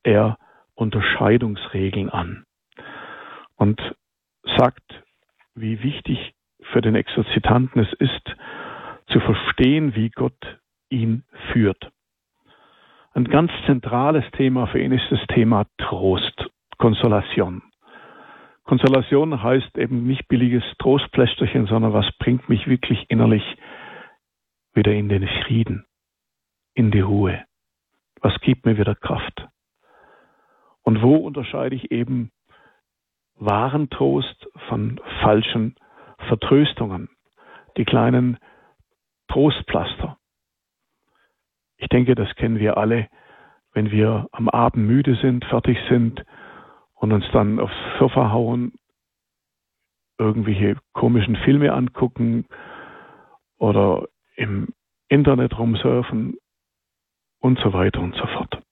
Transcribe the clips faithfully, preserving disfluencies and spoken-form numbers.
er Unterscheidungsregeln an und sagt, wie wichtig für den Exerzitanten es ist, zu verstehen, wie Gott ihn führt. Ein ganz zentrales Thema für ihn ist das Thema Trost, Konsolation. Konsolation heißt eben nicht billiges Trostplästerchen, sondern was bringt mich wirklich innerlich wieder in den Frieden, in die Ruhe. Was gibt mir wieder Kraft? Und wo unterscheide ich eben wahren Trost von falschen Vertröstungen, die kleinen Trostpflaster? Ich denke, das kennen wir alle, wenn wir am Abend müde sind, fertig sind und uns dann aufs Sofa hauen, irgendwelche komischen Filme angucken oder im Internet rumsurfen und so weiter und so fort.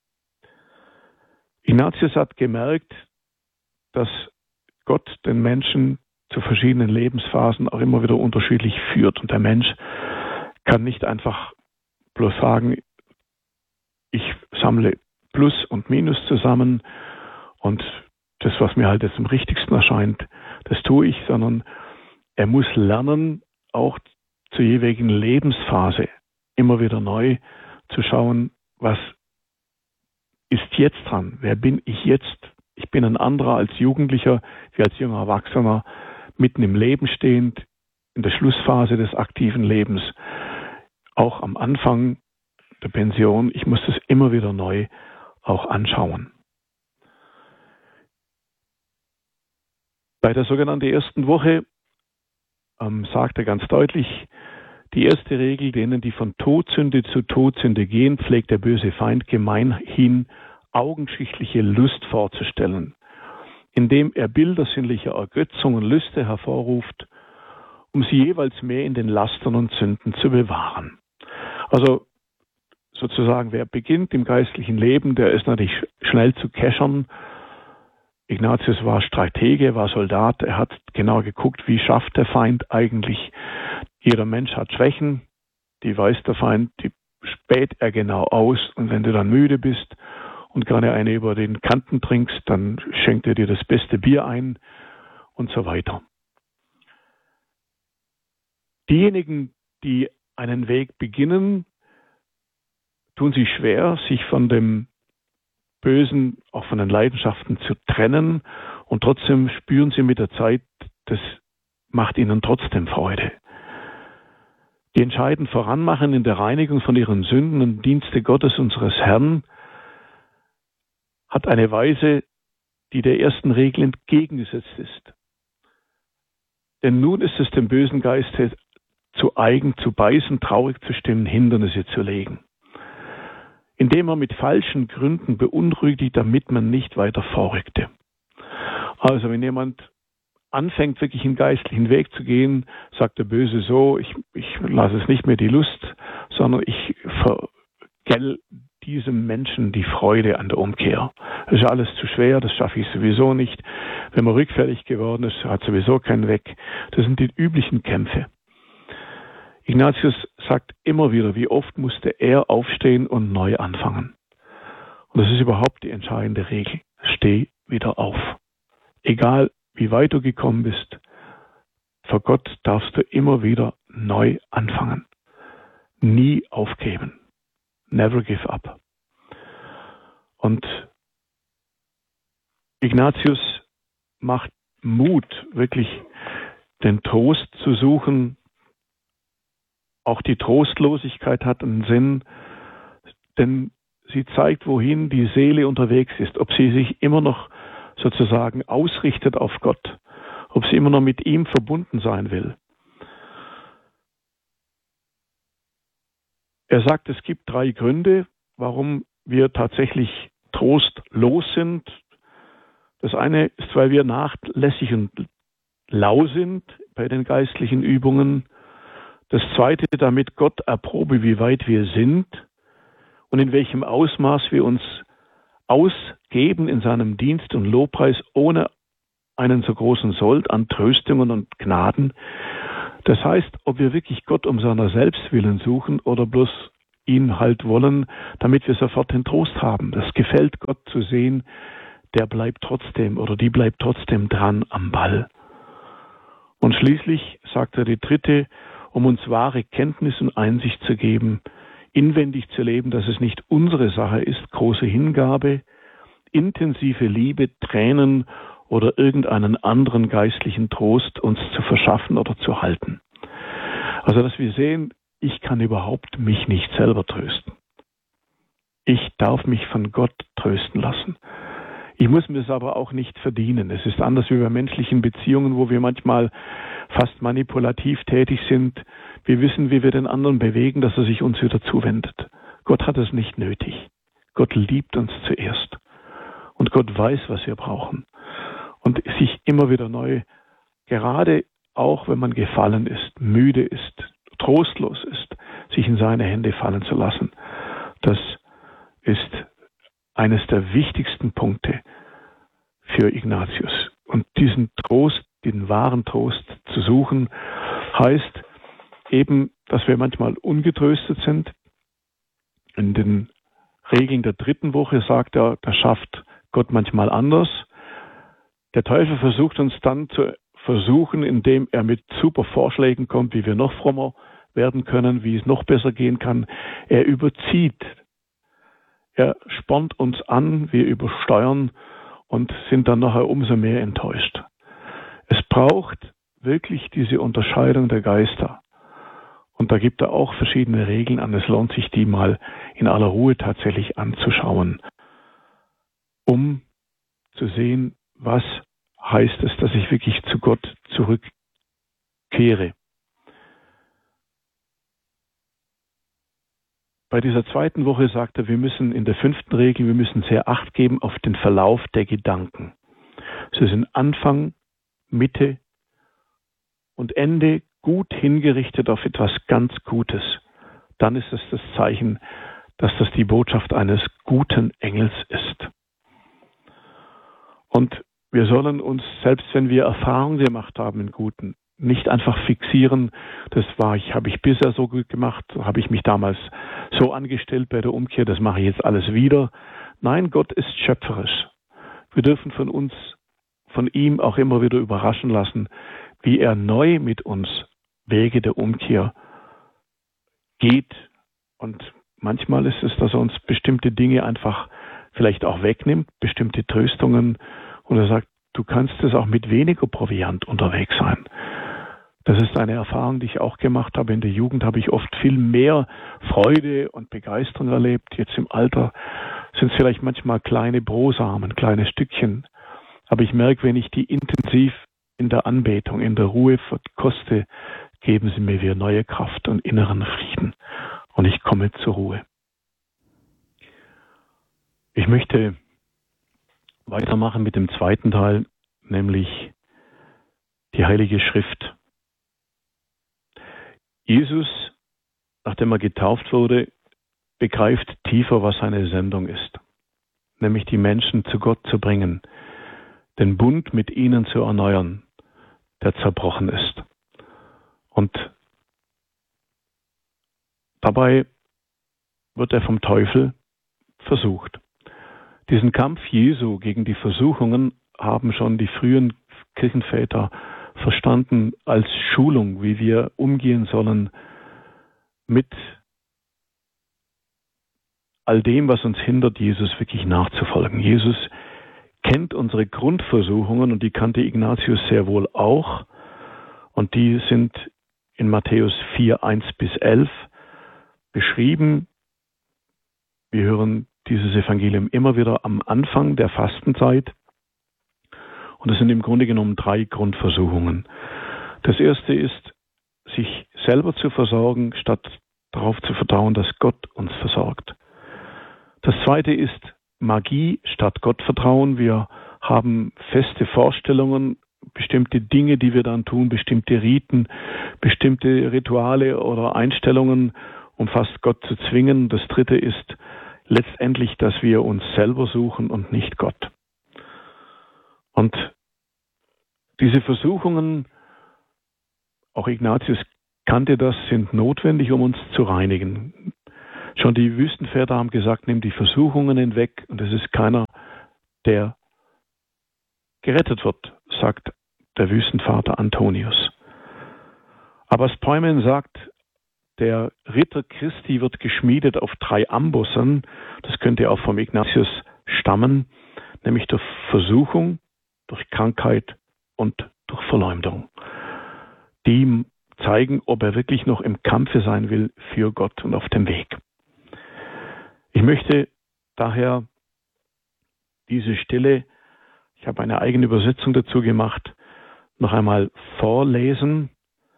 Ignatius hat gemerkt, dass Gott den Menschen zu verschiedenen Lebensphasen auch immer wieder unterschiedlich führt. Und der Mensch kann nicht einfach bloß sagen, ich sammle Plus und Minus zusammen und das, was mir halt jetzt am richtigsten erscheint, das tue ich, sondern er muss lernen, auch zur jeweiligen Lebensphase immer wieder neu zu schauen, was ist jetzt dran? Wer bin ich jetzt? Ich bin ein anderer als Jugendlicher, wie als junger Erwachsener, mitten im Leben stehend, in der Schlussphase des aktiven Lebens, auch am Anfang der Pension. Ich muss das immer wieder neu auch anschauen. Bei der sogenannten ersten Woche ähm, sagt er ganz deutlich, die erste Regel, denen, die von Todsünde zu Todsünde gehen, pflegt der böse Feind gemeinhin augenscheinliche Lust vorzustellen, indem er Bilder sinnlicher Ergötzung und Lüste hervorruft, um sie jeweils mehr in den Lastern und Sünden zu bewahren. Also sozusagen, wer beginnt im geistlichen Leben, der ist natürlich schnell zu keschern. Ignatius war Stratege, war Soldat, er hat genau geguckt, wie schafft der Feind eigentlich. Jeder Mensch hat Schwächen, die weiß der Feind, die späht er genau aus. Und wenn du dann müde bist und gerade eine über den Kanten trinkst, dann schenkt er dir das beste Bier ein und so weiter. Diejenigen, die einen Weg beginnen, tun sich schwer, sich von dem Bösen, auch von den Leidenschaften zu trennen. Und trotzdem spüren sie mit der Zeit, das macht ihnen trotzdem Freude. Die entscheidend voranmachen in der Reinigung von ihren Sünden und Dienste Gottes, unseres Herrn, hat eine Weise, die der ersten Regel entgegengesetzt ist. Denn nun ist es dem bösen Geiste zu eigen, zu beißen, traurig zu stimmen, Hindernisse zu legen, indem er mit falschen Gründen beunruhigt, damit man nicht weiter vorrückte. Also wenn jemand anfängt, wirklich einen geistlichen Weg zu gehen, sagt der Böse so, ich, ich lasse es nicht mehr die Lust, sondern ich vergäll diesem Menschen die Freude an der Umkehr. Das ist alles zu schwer, das schaffe ich sowieso nicht. Wenn man rückfällig geworden ist, hat sowieso keinen Weg. Das sind die üblichen Kämpfe. Ignatius sagt immer wieder, wie oft musste er aufstehen und neu anfangen. Und das ist überhaupt die entscheidende Regel. Steh wieder auf. Egal, wie weit du gekommen bist, vor Gott darfst du immer wieder neu anfangen. Nie aufgeben. Never give up. Und Ignatius macht Mut, wirklich den Trost zu suchen. Auch die Trostlosigkeit hat einen Sinn, denn sie zeigt, wohin die Seele unterwegs ist, ob sie sich immer noch sozusagen ausrichtet auf Gott, ob sie immer noch mit ihm verbunden sein will. Er sagt, es gibt drei Gründe, warum wir tatsächlich trostlos sind. Das eine ist, weil wir nachlässig und lau sind bei den geistlichen Übungen. Das zweite, damit Gott erprobe, wie weit wir sind und in welchem Ausmaß wir uns ausgeben in seinem Dienst und Lobpreis ohne einen so großen Sold an Tröstungen und Gnaden. Das heißt, ob wir wirklich Gott um seiner selbst willen suchen oder bloß ihn halt wollen, damit wir sofort den Trost haben. Das gefällt Gott zu sehen, der bleibt trotzdem oder die bleibt trotzdem dran am Ball. Und schließlich sagt er die dritte, um uns wahre Kenntnis und Einsicht zu geben, inwendig zu leben, dass es nicht unsere Sache ist, große Hingabe, intensive Liebe, Tränen oder irgendeinen anderen geistlichen Trost uns zu verschaffen oder zu halten. Also, dass wir sehen, ich kann überhaupt mich nicht selber trösten. Ich darf mich von Gott trösten lassen. Ich muss mir es aber auch nicht verdienen. Es ist anders wie bei menschlichen Beziehungen, wo wir manchmal fast manipulativ tätig sind. Wir wissen, wie wir den anderen bewegen, dass er sich uns wieder zuwendet. Gott hat es nicht nötig. Gott liebt uns zuerst. Und Gott weiß, was wir brauchen. Und sich immer wieder neu, gerade auch wenn man gefallen ist, müde ist, trostlos ist, sich in seine Hände fallen zu lassen. Das ist eines der wichtigsten Punkte für Ignatius. Und diesen Trost, den wahren Trost zu suchen, heißt eben, dass wir manchmal ungetröstet sind. In den Regeln der dritten Woche sagt er, das schafft Gott manchmal anders. Der Teufel versucht uns dann zu versuchen, indem er mit super Vorschlägen kommt, wie wir noch frommer werden können, wie es noch besser gehen kann. Er überzieht. Er spornt uns an, wir übersteuern und sind dann nachher umso mehr enttäuscht. Es braucht wirklich diese Unterscheidung der Geister. Und da gibt er auch verschiedene Regeln an. Es lohnt sich, die mal in aller Ruhe tatsächlich anzuschauen, um zu sehen, was heißt es, dass ich wirklich zu Gott zurückkehre. Bei dieser zweiten Woche sagt er, wir müssen in der fünften Regel, wir müssen sehr Acht geben auf den Verlauf der Gedanken. Sie sind Anfang, Mitte und Ende gut hingerichtet auf etwas ganz Gutes. Dann ist es das Zeichen, dass das die Botschaft eines guten Engels ist. Und wir sollen uns, selbst wenn wir Erfahrungen gemacht haben in Guten, nicht einfach fixieren, das war ich, habe ich bisher so gut gemacht, habe ich mich damals so angestellt bei der Umkehr, das mache ich jetzt alles wieder. Nein, Gott ist schöpferisch. Wir dürfen von uns, von ihm auch immer wieder überraschen lassen, wie er neu mit uns Wege der Umkehr geht. Und manchmal ist es, dass er uns bestimmte Dinge einfach vielleicht auch wegnimmt, bestimmte Tröstungen, und er sagt, du kannst es auch mit weniger Proviant unterwegs sein. Das ist eine Erfahrung, die ich auch gemacht habe. In der Jugend habe ich oft viel mehr Freude und Begeisterung erlebt. Jetzt im Alter sind es vielleicht manchmal kleine Brosamen, kleine Stückchen. Aber ich merke, wenn ich die intensiv in der Anbetung, in der Ruhe verkoste, geben sie mir wieder neue Kraft und inneren Frieden. Und ich komme zur Ruhe. Ich möchte weitermachen mit dem zweiten Teil, nämlich die Heilige Schrift. Jesus, nachdem er getauft wurde, begreift tiefer, was seine Sendung ist, nämlich die Menschen zu Gott zu bringen, den Bund mit ihnen zu erneuern, der zerbrochen ist. Und dabei wird er vom Teufel versucht. Diesen Kampf Jesu gegen die Versuchungen haben schon die frühen Kirchenväter verstanden als Schulung, wie wir umgehen sollen mit all dem, was uns hindert, Jesus wirklich nachzufolgen. Jesus kennt unsere Grundversuchungen und die kannte Ignatius sehr wohl auch. Und die sind in Matthäus vier, eins bis elf beschrieben. Wir hören dieses Evangelium immer wieder am Anfang der Fastenzeit. Und es sind im Grunde genommen drei Grundversuchungen. Das erste ist, sich selber zu versorgen, statt darauf zu vertrauen, dass Gott uns versorgt. Das zweite ist Magie statt Gottvertrauen. Wir haben feste Vorstellungen, bestimmte Dinge, die wir dann tun, bestimmte Riten, bestimmte Rituale oder Einstellungen, um fast Gott zu zwingen. Das dritte ist letztendlich, dass wir uns selber suchen und nicht Gott. Und diese Versuchungen, auch Ignatius kannte das, sind notwendig, um uns zu reinigen. Schon die Wüstenväter haben gesagt, nimm die Versuchungen hinweg und es ist keiner, der gerettet wird, sagt der Wüstenvater Antonius. Aber Speumann sagt, der Ritter Christi wird geschmiedet auf drei Ambossen, das könnte auch vom Ignatius stammen, nämlich durch Versuchung, durch Krankheit und durch Verleumdung. Die zeigen, ob er wirklich noch im Kampfe sein will für Gott und auf dem Weg. Ich möchte daher diese Stelle, ich habe eine eigene Übersetzung dazu gemacht, noch einmal vorlesen.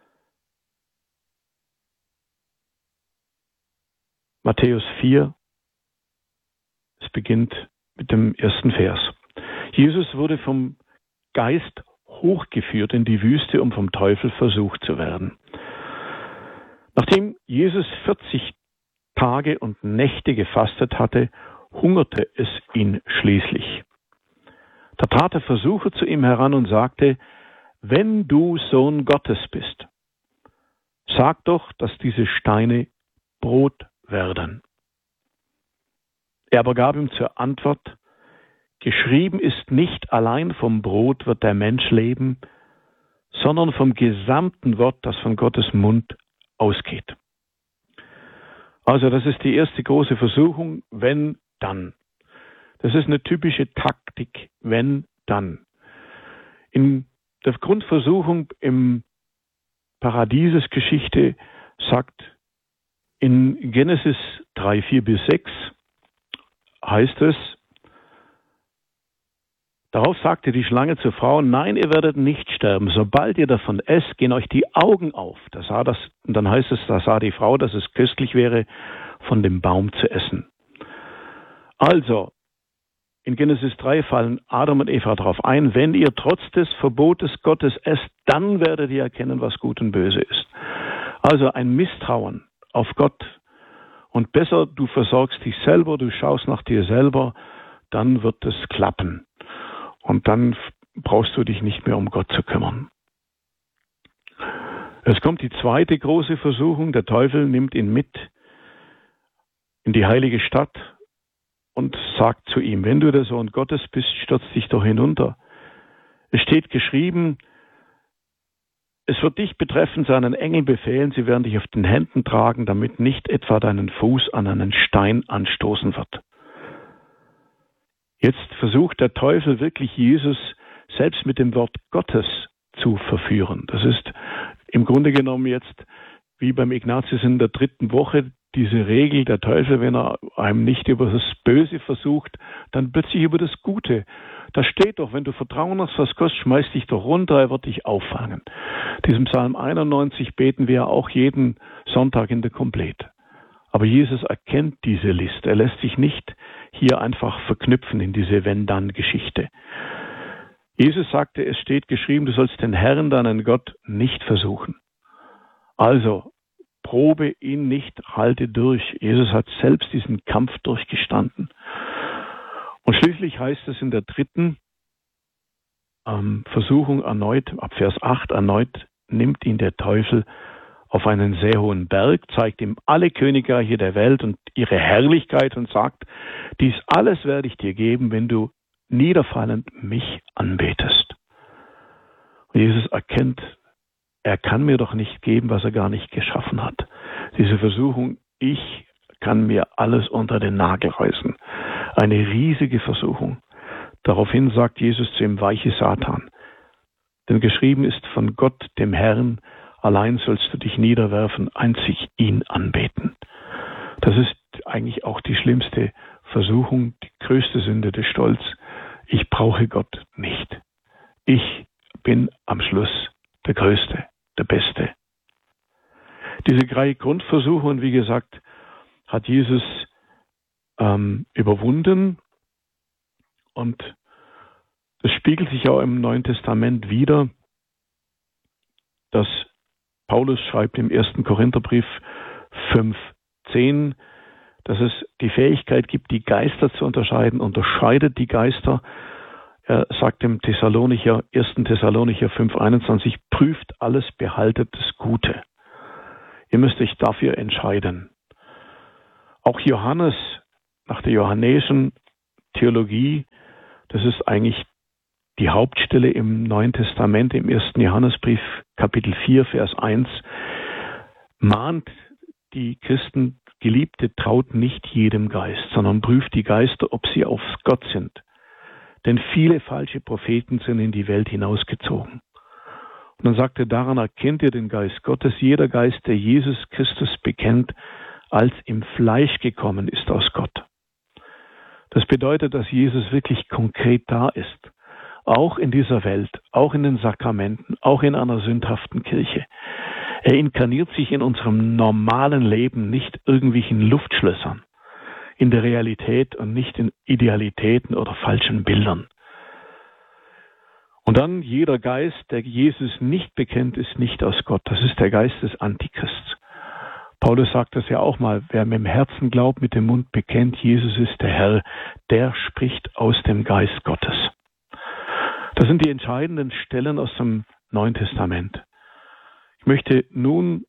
Matthäus vier, es beginnt mit dem ersten Vers. Jesus wurde vom Geist hochgeführt in die Wüste, um vom Teufel versucht zu werden. Nachdem Jesus vierzig Tage und Nächte gefastet hatte, hungerte es ihn schließlich. Da trat der Versucher zu ihm heran und sagte, wenn du Sohn Gottes bist, sag doch, dass diese Steine Brot werden. Er aber gab ihm zur Antwort, geschrieben ist nicht allein vom Brot wird der Mensch leben, sondern vom gesamten Wort, das von Gottes Mund ausgeht. Also das ist die erste große Versuchung, wenn, dann. Das ist eine typische Taktik, wenn, dann. In der Grundversuchung im Paradiesesgeschichte sagt in Genesis drei, vier bis sechs heißt es, darauf sagte die Schlange zur Frau, nein, ihr werdet nicht sterben. Sobald ihr davon esst, gehen euch die Augen auf. Da sah das, und dann heißt es, da sah die Frau, dass es köstlich wäre, von dem Baum zu essen. Also, in Genesis drei fallen Adam und Eva darauf ein, wenn ihr trotz des Verbotes Gottes esst, dann werdet ihr erkennen, was gut und böse ist. Also ein Misstrauen auf Gott. Und besser, du versorgst dich selber, du schaust nach dir selber, dann wird es klappen. Und dann brauchst du dich nicht mehr um Gott zu kümmern. Es kommt die zweite große Versuchung. Der Teufel nimmt ihn mit in die heilige Stadt und sagt zu ihm, wenn du der Sohn Gottes bist, stürz dich doch hinunter. Es steht geschrieben, es wird dich betreffen, seinen Engeln befehlen, sie werden dich auf den Händen tragen, damit nicht etwa deinen Fuß an einen Stein anstoßen wird. Jetzt versucht der Teufel wirklich Jesus selbst mit dem Wort Gottes zu verführen. Das ist im Grunde genommen jetzt wie beim Ignatius in der dritten Woche diese Regel, der Teufel, wenn er einem nicht über das Böse versucht, dann plötzlich über das Gute. Da steht doch, wenn du Vertrauen hast, was kostet, schmeiß dich doch runter, er wird dich auffangen. Diesem Psalm einundneunzig beten wir auch jeden Sonntag in der Komplett. Aber Jesus erkennt diese List. Er lässt sich nicht hier einfach verknüpfen in diese Wenn-Dann-Geschichte. Jesus sagte, es steht geschrieben, du sollst den Herrn, deinen Gott, nicht versuchen. Also, probe ihn nicht, halte durch. Jesus hat selbst diesen Kampf durchgestanden. Und schließlich heißt es in der dritten ähm, Versuchung erneut, ab Vers acht, erneut nimmt ihn der Teufel auf einen sehr hohen Berg, zeigt ihm alle Königreiche der Welt und ihre Herrlichkeit und sagt, dies alles werde ich dir geben, wenn du niederfallend mich anbetest. Und Jesus erkennt, er kann mir doch nicht geben, was er gar nicht geschaffen hat. Diese Versuchung, ich kann mir alles unter den Nagel reißen. Eine riesige Versuchung. Daraufhin sagt Jesus zu ihm, weiche Satan. Denn geschrieben ist von Gott, dem Herrn, allein sollst du dich niederwerfen, einzig ihn anbeten. Das ist eigentlich auch die schlimmste Versuchung, die größte Sünde des Stolz. Ich brauche Gott nicht. Ich bin am Schluss der Größte, der Beste. Diese drei Grundversuchungen, wie gesagt, hat Jesus ähm, überwunden und das spiegelt sich auch im Neuen Testament wider, dass Paulus schreibt im ersten Korintherbrief fünf zehn, dass es die Fähigkeit gibt, die Geister zu unterscheiden, unterscheidet die Geister. Er sagt im Thessalonicher, ersten Thessalonicher fünf einundzwanzig, prüft alles, behaltet das Gute. Ihr müsst euch dafür entscheiden. Auch Johannes, nach der johannäischen Theologie, das ist eigentlich die Hauptstelle im Neuen Testament, im ersten Johannesbrief, Kapitel vier, Vers eins, mahnt die Christen, Geliebte, traut nicht jedem Geist, sondern prüft die Geister, ob sie aus Gott sind. Denn viele falsche Propheten sind in die Welt hinausgezogen. Und dann sagt er, daran erkennt ihr den Geist Gottes. Jeder Geist, der Jesus Christus bekennt, als im Fleisch gekommen ist aus Gott. Das bedeutet, dass Jesus wirklich konkret da ist. Auch in dieser Welt, auch in den Sakramenten, auch in einer sündhaften Kirche. Er inkarniert sich in unserem normalen Leben, nicht irgendwelchen Luftschlössern, in der Realität und nicht in Idealitäten oder falschen Bildern. Und dann jeder Geist, der Jesus nicht bekennt, ist nicht aus Gott. Das ist der Geist des Antichrists. Paulus sagt das ja auch mal, wer mit dem Herzen glaubt, mit dem Mund bekennt, Jesus ist der Herr, der spricht aus dem Geist Gottes. Das sind die entscheidenden Stellen aus dem Neuen Testament. Ich möchte nun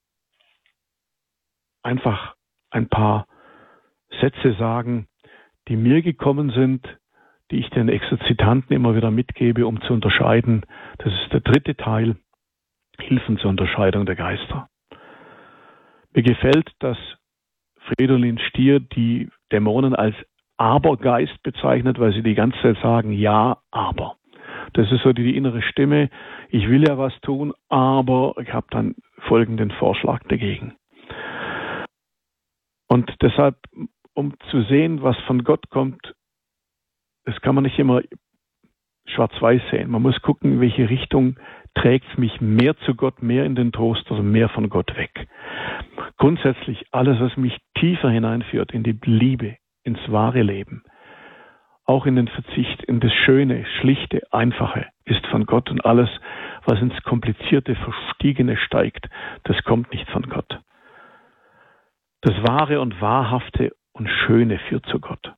einfach ein paar Sätze sagen, die mir gekommen sind, die ich den Exerzitanten immer wieder mitgebe, um zu unterscheiden. Das ist der dritte Teil, Hilfen zur Unterscheidung der Geister. Mir gefällt, dass Fridolin Stier die Dämonen als Abergeist bezeichnet, weil sie die ganze Zeit sagen, ja, aber. Das ist so die, die innere Stimme, ich will ja was tun, aber ich habe dann folgenden Vorschlag dagegen. Und deshalb, um zu sehen, was von Gott kommt, das kann man nicht immer schwarz-weiß sehen. Man muss gucken, in welche Richtung trägt es mich mehr zu Gott, mehr in den Trost oder mehr von Gott weg. Grundsätzlich alles, was mich tiefer hineinführt in die Liebe, ins wahre Leben, auch in den Verzicht, in das Schöne, Schlichte, Einfache, ist von Gott, und alles, was ins Komplizierte, Verstiegene steigt, das kommt nicht von Gott. Das Wahre und Wahrhafte und Schöne führt zu Gott.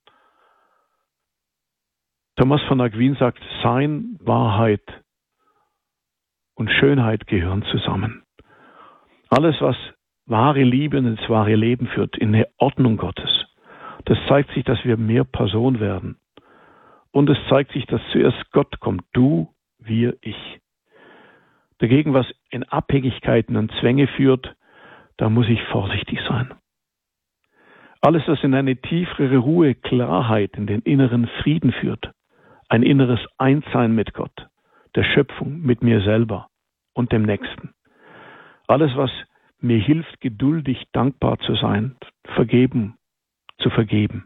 Thomas von Aquin sagt, Sein, Wahrheit und Schönheit gehören zusammen. Alles, was wahre Liebe und ins wahre Leben führt, in eine Ordnung Gottes, das zeigt sich, dass wir mehr Person werden. Und es zeigt sich, dass zuerst Gott kommt, du, wir, ich. Dagegen, was in Abhängigkeiten und Zwänge führt, da muss ich vorsichtig sein. Alles, was in eine tiefere Ruhe, Klarheit, in den inneren Frieden führt, ein inneres Einssein mit Gott, der Schöpfung, mit mir selber und dem Nächsten. Alles, was mir hilft, geduldig, dankbar zu sein, vergeben, zu vergeben.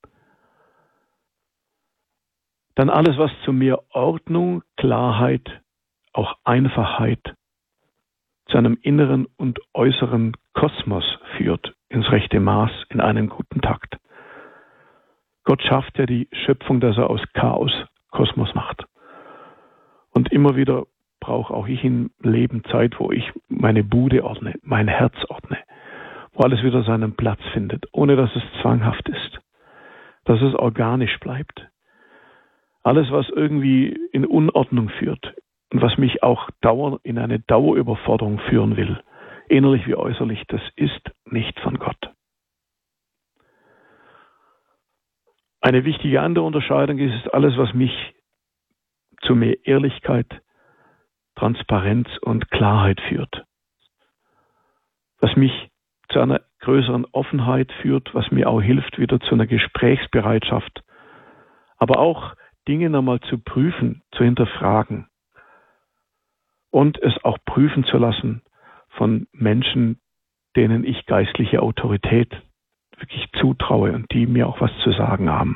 Dann alles, was zu mehr Ordnung, Klarheit, auch Einfachheit, zu einem inneren und äußeren Kosmos führt, ins rechte Maß, in einen guten Takt. Gott schafft ja die Schöpfung, dass er aus Chaos Kosmos macht. Und immer wieder brauche auch ich im Leben Zeit, wo ich meine Bude ordne, mein Herz ordne, wo alles wieder seinen Platz findet, ohne dass es zwanghaft ist, dass es organisch bleibt. Alles, was irgendwie in Unordnung führt und was mich auch dauer, in eine Dauerüberforderung führen will, innerlich wie äußerlich, das ist nicht von Gott. Eine wichtige andere Unterscheidung ist alles, was mich zu mehr Ehrlichkeit, Transparenz und Klarheit führt. Was mich zu einer größeren Offenheit führt, was mir auch hilft, wieder zu einer Gesprächsbereitschaft, aber auch Dinge nochmal zu prüfen, zu hinterfragen und es auch prüfen zu lassen von Menschen, denen ich geistliche Autorität wirklich zutraue und die mir auch was zu sagen haben.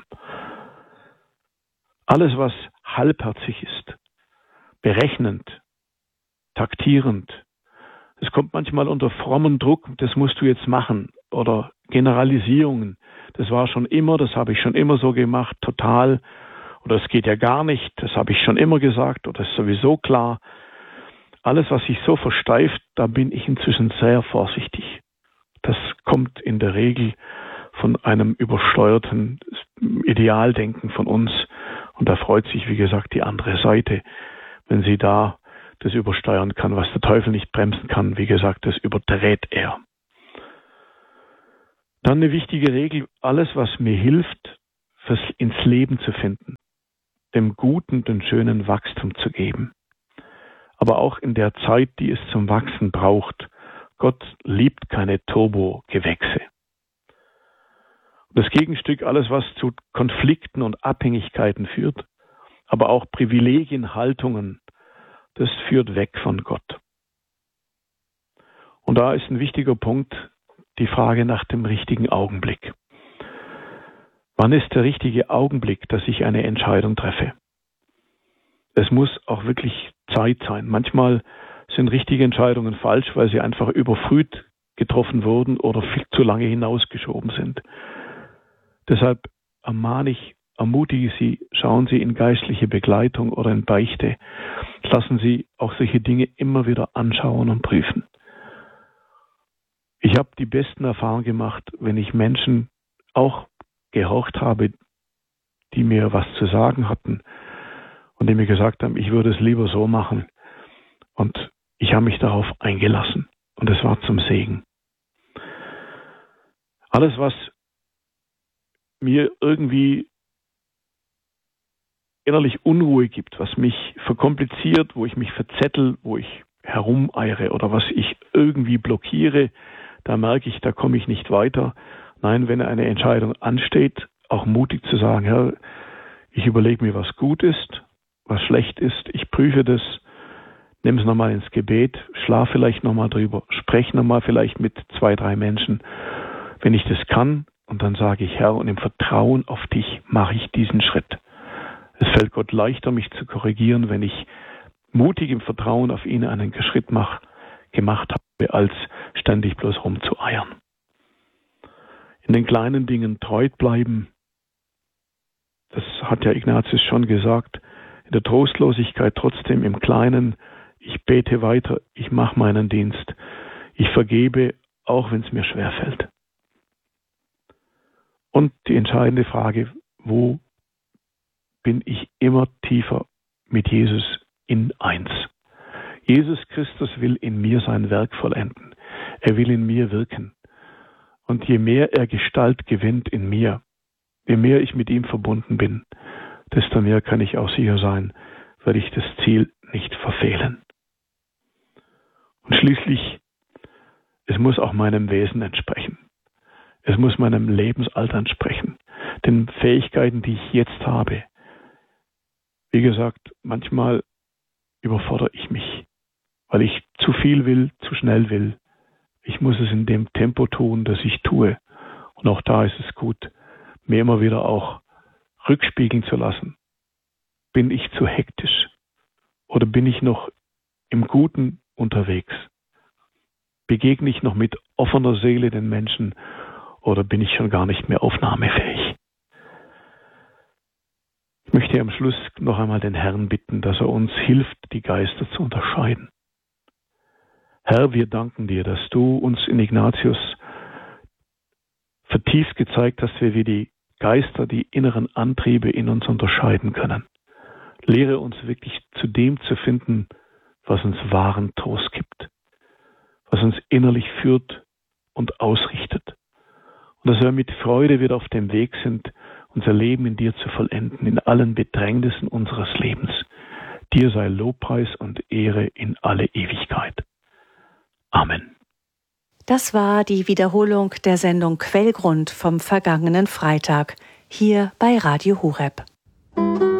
Alles, was halbherzig ist, berechnend, taktierend, das kommt manchmal unter frommen Druck, das musst du jetzt machen, oder Generalisierungen, das war schon immer, das habe ich schon immer so gemacht, total, oder es geht ja gar nicht, das habe ich schon immer gesagt, oder ist sowieso klar. Alles, was sich so versteift, da bin ich inzwischen sehr vorsichtig. Das kommt in der Regel von einem übersteuerten Idealdenken von uns. Und da freut sich, wie gesagt, die andere Seite, wenn sie da das übersteuern kann. Was der Teufel nicht bremsen kann, wie gesagt, das überdreht er. Dann eine wichtige Regel, alles, was mir hilft, fürs ins Leben zu finden, dem Guten, den schönen Wachstum zu geben. Aber auch in der Zeit, die es zum Wachsen braucht. Gott liebt keine Turbo-Gewächse. Das Gegenstück, alles, was zu Konflikten und Abhängigkeiten führt, aber auch Privilegien, Haltungen, das führt weg von Gott. Und da ist ein wichtiger Punkt, die Frage nach dem richtigen Augenblick. Wann ist der richtige Augenblick, dass ich eine Entscheidung treffe? Es muss auch wirklich Zeit sein. Manchmal sind richtige Entscheidungen falsch, weil sie einfach überfrüht getroffen wurden oder viel zu lange hinausgeschoben sind. Deshalb ermahne ich, ermutige Sie, schauen Sie in geistliche Begleitung oder in Beichte. Lassen Sie auch solche Dinge immer wieder anschauen und prüfen. Ich habe die besten Erfahrungen gemacht, wenn ich Menschen auch gehorcht habe, die mir was zu sagen hatten und die mir gesagt haben, ich würde es lieber so machen. Und ich habe mich darauf eingelassen. Und es war zum Segen. Alles, was mir irgendwie innerlich Unruhe gibt, was mich verkompliziert, wo ich mich verzettel, wo ich herumeiere oder was ich irgendwie blockiere, da merke ich, da komme ich nicht weiter. Nein, wenn eine Entscheidung ansteht, auch mutig zu sagen, Herr, ich überlege mir, was gut ist, was schlecht ist, ich prüfe das, nimm es nochmal ins Gebet, schlaf vielleicht nochmal drüber, spreche nochmal vielleicht mit zwei, drei Menschen, wenn ich das kann, und dann sage ich, Herr, und im Vertrauen auf dich mache ich diesen Schritt. Es fällt Gott leichter, mich zu korrigieren, wenn ich mutig im Vertrauen auf ihn einen Schritt mach, gemacht habe, als ständig bloß rumzueiern. In den kleinen Dingen treu bleiben, das hat ja Ignatius schon gesagt, in der Trostlosigkeit trotzdem im Kleinen, ich bete weiter, ich mache meinen Dienst, ich vergebe, auch wenn es mir schwerfällt. Und die entscheidende Frage, wo bin ich immer tiefer mit Jesus in eins? Jesus Christus will in mir sein Werk vollenden. Er will in mir wirken. Und je mehr er Gestalt gewinnt in mir, je mehr ich mit ihm verbunden bin, desto mehr kann ich auch sicher sein, werde ich das Ziel nicht verfehlen. Und schließlich, es muss auch meinem Wesen entsprechen. Es muss meinem Lebensalter entsprechen. Den Fähigkeiten, die ich jetzt habe. Wie gesagt, manchmal überfordere ich mich, weil ich zu viel will, zu schnell will. Ich muss es in dem Tempo tun, das ich tue. Und auch da ist es gut, mir immer wieder auch rückspiegeln zu lassen. Bin ich zu hektisch? Oder bin ich noch im Guten unterwegs? Begegne ich noch mit offener Seele den Menschen? Oder bin ich schon gar nicht mehr aufnahmefähig? Ich möchte am Schluss noch einmal den Herrn bitten, dass er uns hilft, die Geister zu unterscheiden. Herr, wir danken dir, dass du uns in Ignatius vertieft gezeigt hast, wie wir die Geister, die inneren Antriebe in uns unterscheiden können. Lehre uns wirklich zu dem zu finden, was uns wahren Trost gibt, was uns innerlich führt und ausrichtet. Und dass wir mit Freude wieder auf dem Weg sind, unser Leben in dir zu vollenden, in allen Bedrängnissen unseres Lebens. Dir sei Lobpreis und Ehre in alle Ewigkeit. Amen. Das war die Wiederholung der Sendung Quellgrund vom vergangenen Freitag, hier bei Radio Horeb.